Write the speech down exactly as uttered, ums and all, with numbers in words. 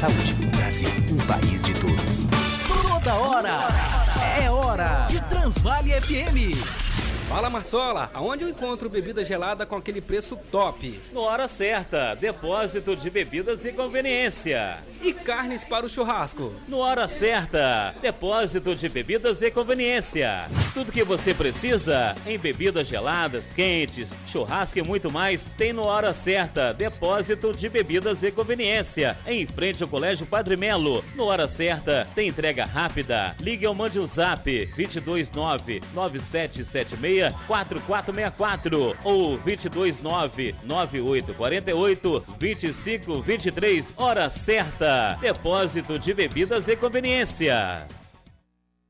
saúde. Brasil, um país de todos. Toda hora é hora de Transvale F M. Fala, Marsola, aonde eu encontro bebida gelada com aquele preço top? No Hora Certa, depósito de bebidas e conveniência. E carnes para o churrasco? No Hora Certa, depósito de bebidas e conveniência. Tudo que você precisa em bebidas geladas, quentes, churrasco e muito mais tem no Hora Certa, depósito de bebidas e conveniência. Em frente ao Colégio Padre Melo. No Hora Certa, tem entrega rápida. Ligue ou mande o zap dois dois nove, nove sete sete seis, quatro quatro seis quatro ou dois dois nove, nove oito quatro oito, dois cinco dois três. Hora Certa, depósito de bebidas e conveniência.